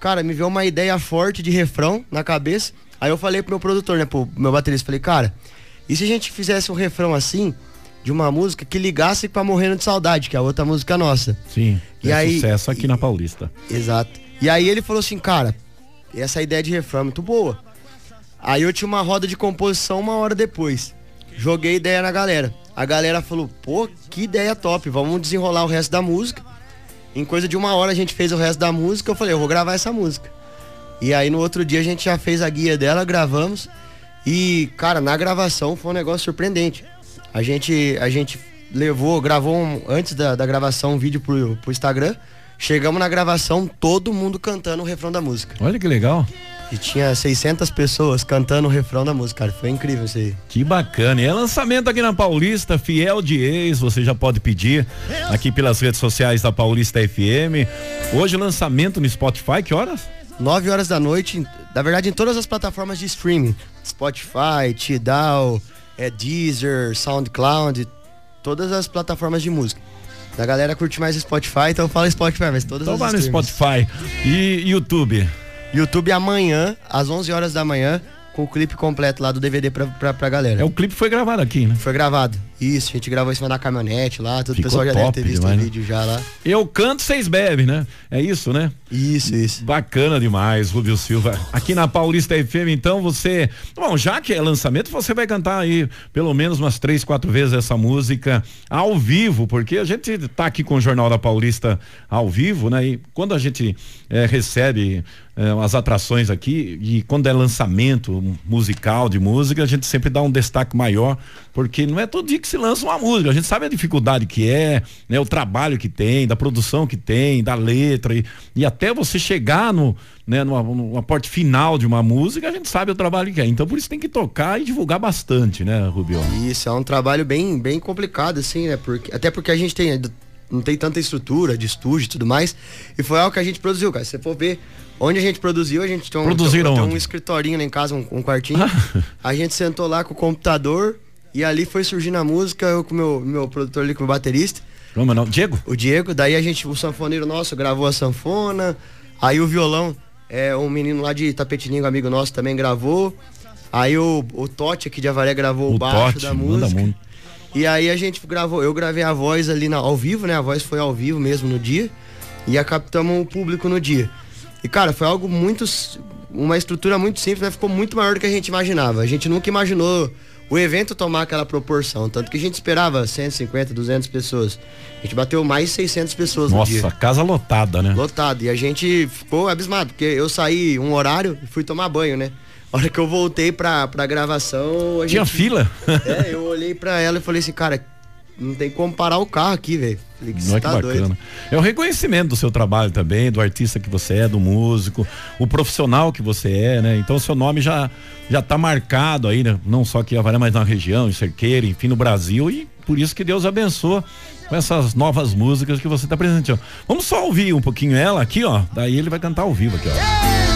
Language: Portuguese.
cara, me veio uma ideia forte de refrão na cabeça. Aí eu falei pro meu produtor, né, pro meu baterista, falei, cara, e se a gente fizesse um refrão assim, de uma música que ligasse pra Morrendo de Saudade, que é a outra música nossa. Sim, e aí, sucesso aqui na Paulista. Exato. E aí ele falou assim, cara, essa ideia de refrão é muito boa. Aí eu tinha uma roda de composição 1 hora depois. Joguei ideia na galera. A galera falou, pô, que ideia top, vamos desenrolar o resto da música. Em coisa de 1 hora a gente fez o resto da música, eu falei, eu vou gravar essa música. E aí no outro dia a gente já fez a guia dela, gravamos. E, cara, na gravação foi um negócio surpreendente. A gente gravou antes da gravação um vídeo pro Instagram. Chegamos na gravação, todo mundo cantando o refrão da música. Olha que legal. E tinha 600 pessoas cantando o refrão da música, cara. Foi incrível isso aí. Que bacana. E é lançamento aqui na Paulista, Fiel de Ex, você já pode pedir aqui pelas redes sociais da Paulista FM. Hoje lançamento no Spotify, que horas? 9 horas da noite, na verdade em todas as plataformas de streaming. Spotify, Tidal, Deezer, SoundCloud, todas as plataformas de música. A galera curte mais Spotify, então fala Spotify, mas todas então as vai no streams. Spotify. E YouTube? YouTube amanhã, às 11 horas da manhã, com o clipe completo lá do DVD pra galera. O clipe foi gravado aqui, né? Foi gravado. Isso, a gente gravou em cima da caminhonete lá, todo o Ficou pessoal já deve ter visto demais, o vídeo já lá. Eu canto, vocês bebem, né? É isso, né? Isso. Bacana demais, Rubio Silva. Aqui na Paulista FM, então, você... Bom, já que é lançamento, você vai cantar aí pelo menos umas 3, 4 vezes essa música ao vivo, porque a gente tá aqui com o Jornal da Paulista ao vivo, né? E quando a gente recebe as atrações aqui, e quando é lançamento musical de música, a gente sempre dá um destaque maior, porque não é todo dia que se lança uma música, a gente sabe a dificuldade que é, né, o trabalho que tem, da produção que tem, da letra e até você chegar numa parte final de uma música, a gente sabe o trabalho que é, então por isso tem que tocar e divulgar bastante, né, Rubio? Isso, é um trabalho bem complicado, assim, né, até porque a gente não tem tanta estrutura de estúdio e tudo mais, e foi algo que a gente produziu, cara, se você for ver onde a gente produziu, a gente tem um escritorinho lá em casa, um quartinho, a gente sentou lá com o computador e ali foi surgindo a música, eu com o meu produtor ali, com o baterista. Como não? Diego? O Diego, daí o sanfoneiro nosso gravou a sanfona, aí o violão, um menino lá de Tapetininho, amigo nosso, também gravou, aí o Totti aqui de Avaré gravou o baixo Totti, da música. E aí a gente gravou, eu gravei a voz ali ao vivo, né? A voz foi ao vivo mesmo no dia e captamos o público no dia. E cara, foi algo uma estrutura muito simples, mas ficou muito maior do que a gente imaginava. A gente nunca imaginou o evento tomar aquela proporção, tanto que a gente esperava 150, 200 pessoas. A gente bateu mais de 600 pessoas no dia. Nossa, casa lotada, né? Lotada, e a gente ficou abismado, porque eu saí um horário e fui tomar banho, né? A hora que eu voltei pra gravação... Tinha fila? Eu olhei pra ela e falei assim, cara, não tem como parar o carro aqui, velho. Não é que bacana. Doido. É o reconhecimento do seu trabalho também, do artista que você é, do músico, o profissional que você é, né? Então seu nome já tá marcado aí, né? Não só aqui em Avaré, mas na região, em Cerqueira, enfim, no Brasil, e por isso que Deus abençoa com essas novas músicas que você tá apresentando. Vamos só ouvir um pouquinho ela aqui, ó, daí ele vai cantar ao vivo aqui, ó.